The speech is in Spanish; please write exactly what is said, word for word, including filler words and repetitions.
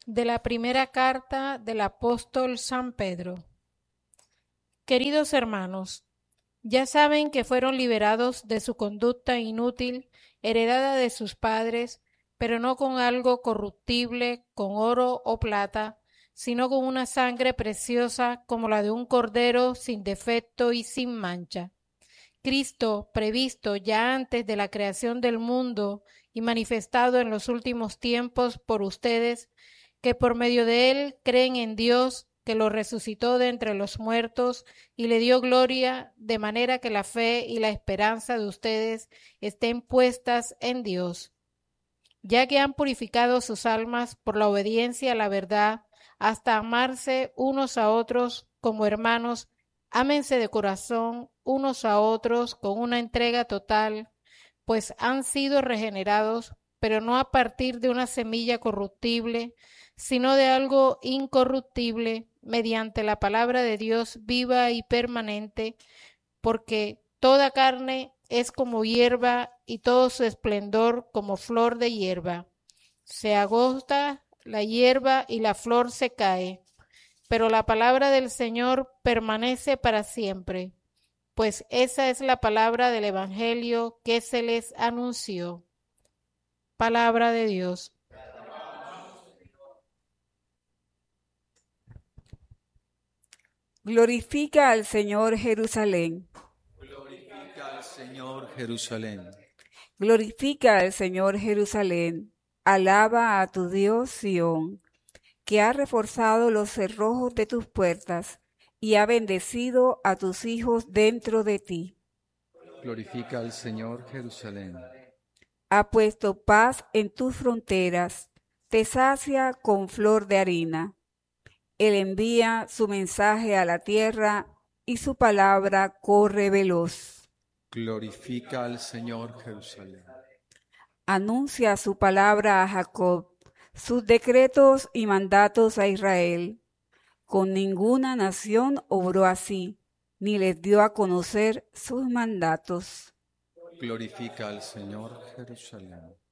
De la primera carta del apóstol San Pedro. Queridos hermanos, ya saben que fueron liberados de su conducta inútil, heredada de sus padres, pero no con algo corruptible, con oro o plata, sino con una sangre preciosa como la de un cordero sin defecto y sin mancha. Cristo, previsto ya antes de la creación del mundo y manifestado en los últimos tiempos por ustedes, que por medio de él creen en Dios, que lo resucitó de entre los muertos y le dio gloria, de manera que la fe y la esperanza de ustedes estén puestas en Dios. Ya que han purificado sus almas por la obediencia a la verdad, hasta amarse unos a otros como hermanos, ámense de corazón unos a otros con una entrega total, pues han sido regenerados, pero no a partir de una semilla corruptible, sino de algo incorruptible, mediante la palabra de Dios viva y permanente, porque toda carne es como hierba y todo su esplendor como flor de hierba. Se agota la hierba y la flor se cae, pero la palabra del Señor permanece para siempre, pues esa es la palabra del Evangelio que se les anunció. Palabra de Dios. Glorifica al Señor Jerusalén. Glorifica al Señor Jerusalén. Glorifica al Señor Jerusalén. Alaba a tu Dios Sión, que ha reforzado los cerrojos de tus puertas y ha bendecido a tus hijos dentro de ti. Glorifica al Señor Jerusalén. Ha puesto paz en tus fronteras, te sacia con flor de harina. Él envía su mensaje a la tierra y su palabra corre veloz. Glorifica al Señor Jerusalén. Anuncia su palabra a Jacob, sus decretos y mandatos a Israel. Con ninguna nación obró así, ni les dio a conocer sus mandatos. Glorifica al Señor Jerusalén.